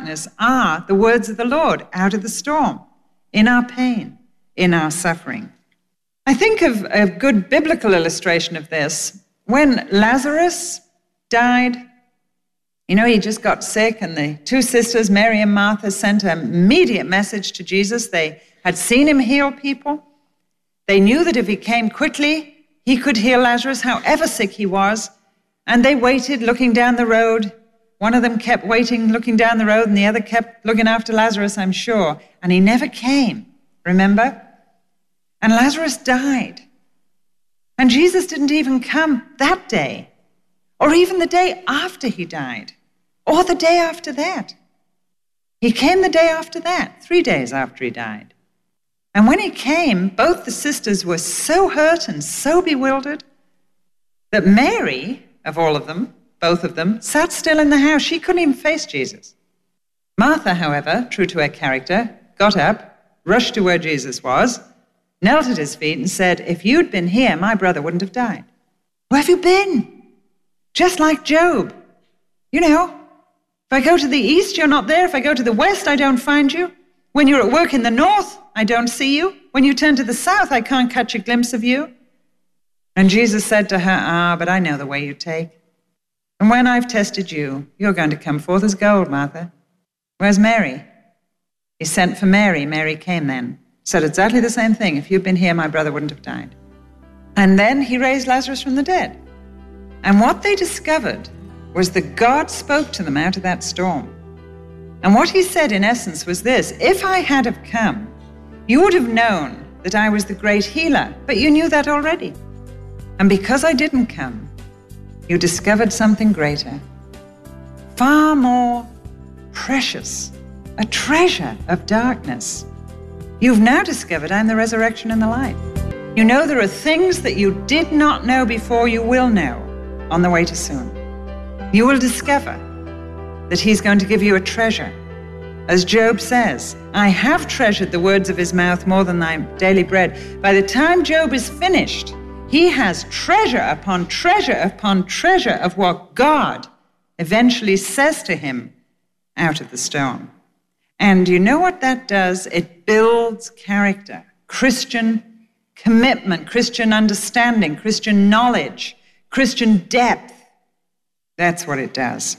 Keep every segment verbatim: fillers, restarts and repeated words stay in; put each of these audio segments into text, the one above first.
darkness are the words of the Lord out of the storm, in our pain, in our suffering. I think of a good biblical illustration of this. When Lazarus died, you know, he just got sick, and the two sisters, Mary and Martha, sent an immediate message to Jesus. They had seen him heal people. They knew that if he came quickly, he could heal Lazarus, however sick he was. And they waited, looking down the road. One of them kept waiting, looking down the road, and the other kept looking after Lazarus, I'm sure. And he never came, remember? And Lazarus died. And Jesus didn't even come that day, or even the day after he died, or the day after that. He came the day after that, three days after he died. And when he came, both the sisters were so hurt and so bewildered that Mary, of all of them, both of them, sat still in the house. She couldn't even face Jesus. Martha, however, true to her character, got up, rushed to where Jesus was, knelt at his feet and said, if you'd been here, my brother wouldn't have died. Where have you been? Just like Job. You know, if I go to the east, you're not there. If I go to the west, I don't find you. When you're at work in the north, I don't see you. When you turn to the south, I can't catch a glimpse of you. And Jesus said to her, ah, but I know the way you take. And when I've tested you, you're going to come forth as gold, Martha. Where's Mary? He sent for Mary. Mary came then. Said exactly the same thing. If you'd been here, my brother wouldn't have died. And then he raised Lazarus from the dead. And what they discovered was that God spoke to them out of that storm. And what he said in essence was this: if I had have come, you would have known that I was the great healer, but you knew that already. And because I didn't come, you discovered something greater, far more precious, a treasure of darkness. You've now discovered I'm the resurrection and the life. You know there are things that you did not know before you will know on the way to soon. You will discover that he's going to give you a treasure. As Job says, I have treasured the words of his mouth more than thy daily bread. By the time Job is finished, he has treasure upon treasure upon treasure of what God eventually says to him out of the storm. And you know what that does? It builds character, Christian commitment, Christian understanding, Christian knowledge, Christian depth. That's what it does.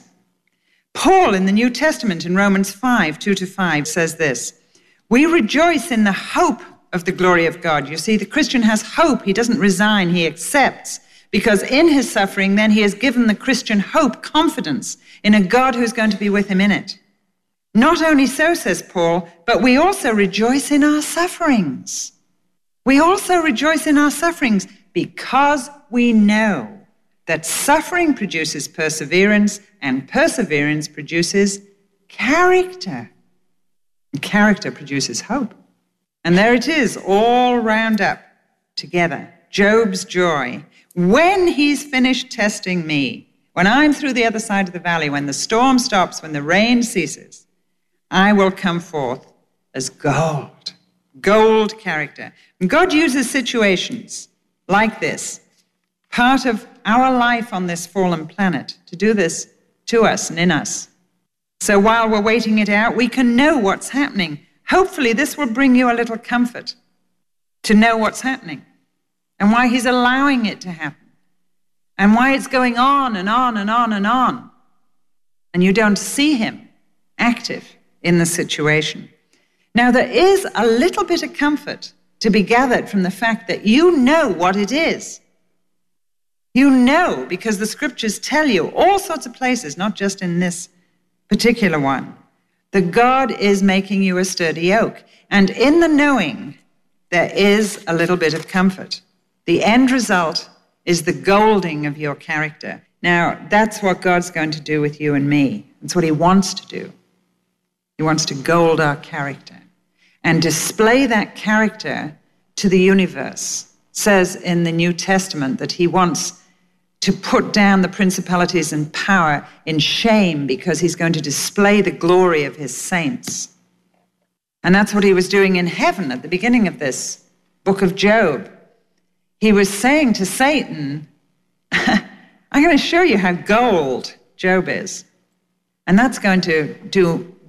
Paul in the New Testament in Romans five, two to five says this: we rejoice in the hope of the glory of God. You see, the Christian has hope. He doesn't resign, he accepts. Because in his suffering, then he has given the Christian hope, confidence in a God who's going to be with him in it. Not only so, says Paul, but we also rejoice in our sufferings. We also rejoice in our sufferings because we know that suffering produces perseverance, and perseverance produces character. And character produces hope. And there it is, all round up together. Job's joy. When he's finished testing me, when I'm through the other side of the valley, when the storm stops, when the rain ceases, I will come forth as gold, gold character. And God uses situations like this, part of our life on this fallen planet, to do this to us and in us. So while we're waiting it out, we can know what's happening. Hopefully this will bring you a little comfort to know what's happening and why he's allowing it to happen and why it's going on and on and on and on. And you don't see him active in the situation. Now, there is a little bit of comfort to be gathered from the fact that you know what it is. You know, because the scriptures tell you all sorts of places, not just in this particular one, that God is making you a sturdy oak. And in the knowing, there is a little bit of comfort. The end result is the golding of your character. Now, that's what God's going to do with you and me. That's what he wants to do. He wants to gold our character and display that character to the universe. It says in the New Testament that he wants to put down the principalities and power in shame because he's going to display the glory of his saints. And that's what he was doing in heaven at the beginning of this book of Job. He was saying to Satan, I'm going to show you how gold Job is. And that's going to do